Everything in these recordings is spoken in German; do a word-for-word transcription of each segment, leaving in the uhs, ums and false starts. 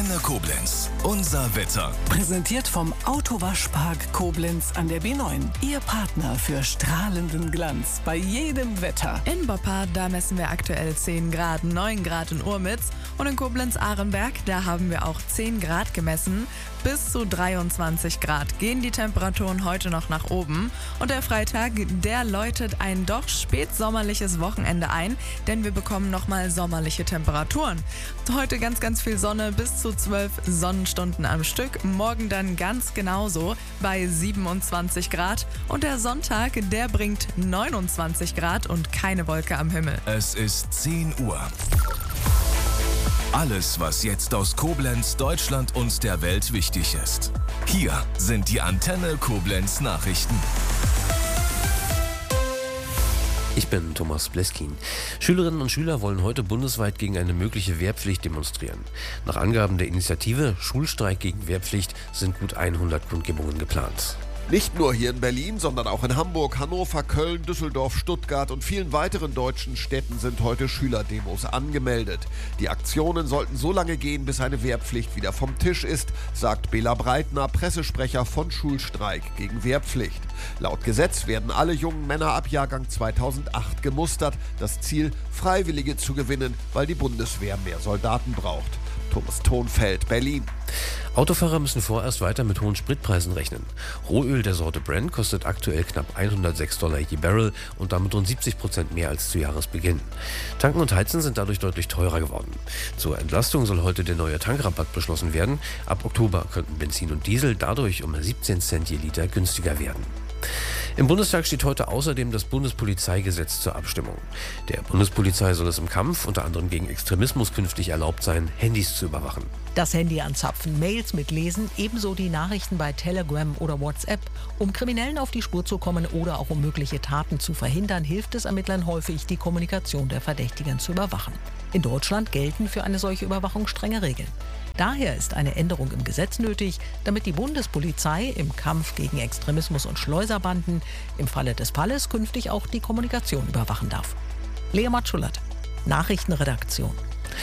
Antenne Koblenz. Unser Wetter. Präsentiert vom Autowaschpark Koblenz an der B neun. Ihr Partner für strahlenden Glanz bei jedem Wetter. In Boppard, da messen wir aktuell zehn Grad, neun Grad in Urmitz. Und in Koblenz-Ahrenberg, da haben wir auch zehn Grad gemessen. Bis zu dreiundzwanzig Grad gehen die Temperaturen heute noch nach oben. Und der Freitag, der läutet ein doch spätsommerliches Wochenende ein, denn wir bekommen nochmal sommerliche Temperaturen. Heute ganz, ganz viel Sonne, bis zu zwölf Sonnenstunden am Stück. Morgen dann ganz genauso bei siebenundzwanzig Grad. Und der Sonntag, der bringt neunundzwanzig Grad und keine Wolke am Himmel. Es ist zehn Uhr. Alles, was jetzt aus Koblenz, Deutschland und der Welt wichtig ist. Hier sind die Antenne Koblenz Nachrichten. Ich bin Thomas Bleskin. Schülerinnen und Schüler wollen heute bundesweit gegen eine mögliche Wehrpflicht demonstrieren. Nach Angaben der Initiative Schulstreik gegen Wehrpflicht sind gut hundert Kundgebungen geplant. Nicht nur hier in Berlin, sondern auch in Hamburg, Hannover, Köln, Düsseldorf, Stuttgart und vielen weiteren deutschen Städten sind heute Schülerdemos angemeldet. Die Aktionen sollten so lange gehen, bis eine Wehrpflicht wieder vom Tisch ist, sagt Bela Breitner, Pressesprecher von Schulstreik gegen Wehrpflicht. Laut Gesetz werden alle jungen Männer ab Jahrgang zweitausendacht gemustert. Das Ziel, Freiwillige zu gewinnen, weil die Bundeswehr mehr Soldaten braucht. Thomas Thonfeld, Berlin. Autofahrer müssen vorerst weiter mit hohen Spritpreisen rechnen. Rohöl der Sorte Brent kostet aktuell knapp hundertsechs Dollar je Barrel und damit rund siebzig Prozent mehr als zu Jahresbeginn. Tanken und Heizen sind dadurch deutlich teurer geworden. Zur Entlastung soll heute der neue Tankrabatt beschlossen werden. Ab Oktober könnten Benzin und Diesel dadurch um siebzehn Cent je Liter günstiger werden. Im Bundestag steht heute außerdem das Bundespolizeigesetz zur Abstimmung. Der Bundespolizei soll es im Kampf unter anderem gegen Extremismus künftig erlaubt sein, Handys zu überwachen. Das Handy anzapfen, Mails mitlesen, ebenso die Nachrichten bei Telegram oder WhatsApp. Um Kriminellen auf die Spur zu kommen oder auch um mögliche Taten zu verhindern, hilft es Ermittlern häufig, die Kommunikation der Verdächtigen zu überwachen. In Deutschland gelten für eine solche Überwachung strenge Regeln. Daher ist eine Änderung im Gesetz nötig, damit die Bundespolizei im Kampf gegen Extremismus und Schleuserbanden im Falle des Falles künftig auch die Kommunikation überwachen darf. Lea Matschulat, Nachrichtenredaktion.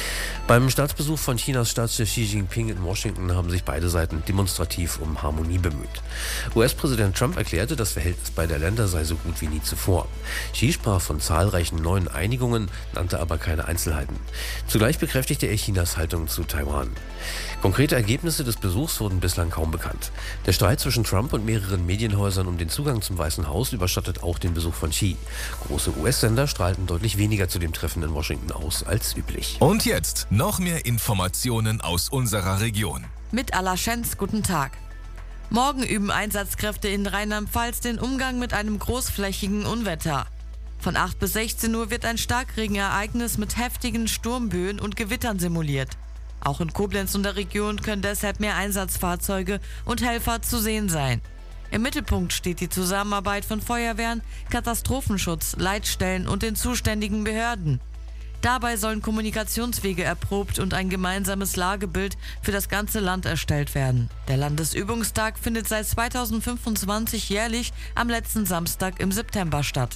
Beim Staatsbesuch von Chinas Staatschef Xi Jinping in Washington haben sich beide Seiten demonstrativ um Harmonie bemüht. U S-Präsident Trump erklärte, das Verhältnis beider Länder sei so gut wie nie zuvor. Xi sprach von zahlreichen neuen Einigungen, nannte aber keine Einzelheiten. Zugleich bekräftigte er Chinas Haltung zu Taiwan. Konkrete Ergebnisse des Besuchs wurden bislang kaum bekannt. Der Streit zwischen Trump und mehreren Medienhäusern um den Zugang zum Weißen Haus überschattet auch den Besuch von Xi. Große U S-Sender strahlten deutlich weniger zu dem Treffen in Washington aus als üblich. Und jetzt noch mehr Informationen aus unserer Region. Mit Alaschenz, guten Tag. Morgen üben Einsatzkräfte in Rheinland-Pfalz den Umgang mit einem großflächigen Unwetter. Von acht bis sechzehn Uhr wird ein Starkregenereignis mit heftigen Sturmböen und Gewittern simuliert. Auch in Koblenz und der Region können deshalb mehr Einsatzfahrzeuge und Helfer zu sehen sein. Im Mittelpunkt steht die Zusammenarbeit von Feuerwehren, Katastrophenschutz, Leitstellen und den zuständigen Behörden. Dabei sollen Kommunikationswege erprobt und ein gemeinsames Lagebild für das ganze Land erstellt werden. Der Landesübungstag findet seit zweitausendfünfundzwanzig jährlich am letzten Samstag im September statt.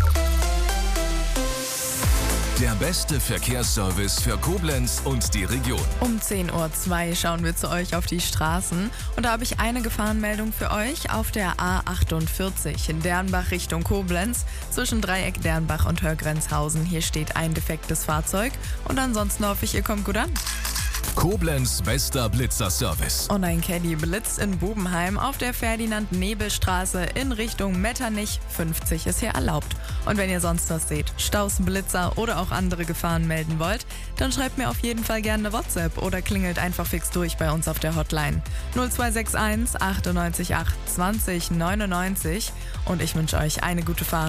Der beste Verkehrsservice für Koblenz und die Region. Um zehn Uhr zwei schauen wir zu euch auf die Straßen und da habe ich eine Gefahrenmeldung für euch auf der A achtundvierzig in Dernbach Richtung Koblenz zwischen Dreieck Dernbach und Hörgrenzhausen. Hier steht ein defektes Fahrzeug und ansonsten hoffe ich, ihr kommt gut an. Koblenz bester Blitzerservice. Und ein Caddy blitzt in Bubenheim auf der Ferdinand-Nebel-Straße in Richtung Metternich. fünfzig ist hier erlaubt. Und wenn ihr sonst was seht, Staus, Blitzer oder auch andere Gefahren melden wollt, dann schreibt mir auf jeden Fall gerne eine WhatsApp oder klingelt einfach fix durch bei uns auf der Hotline null zwei sechs eins achtundneunzig acht zwanzig neunundneunzig. Und ich wünsche euch eine gute Fahrt.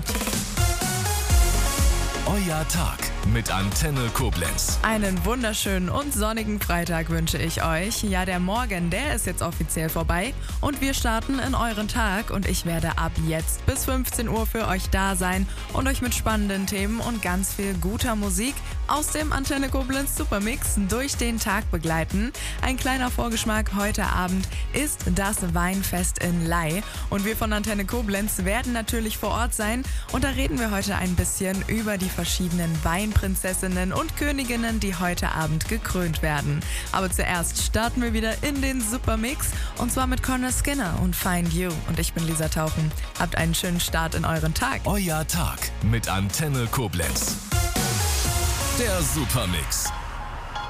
Euer Tag mit Antenne Koblenz. Einen wunderschönen und sonnigen Freitag wünsche ich euch. Ja, der Morgen, der ist jetzt offiziell vorbei und wir starten in euren Tag und ich werde ab jetzt bis fünfzehn Uhr für euch da sein und euch mit spannenden Themen und ganz viel guter Musik aus dem Antenne Koblenz Supermix durch den Tag begleiten. Ein kleiner Vorgeschmack heute Abend ist das Weinfest in Ley und wir von Antenne Koblenz werden natürlich vor Ort sein und da reden wir heute ein bisschen über die verschiedenen Weinproben Prinzessinnen und Königinnen, die heute Abend gekrönt werden. Aber zuerst starten wir wieder in den Supermix und zwar mit Connor Skinner und Find You. Und ich bin Lisa Tauchen. Habt einen schönen Start in euren Tag. Euer Tag mit Antenne Koblenz. Der Supermix.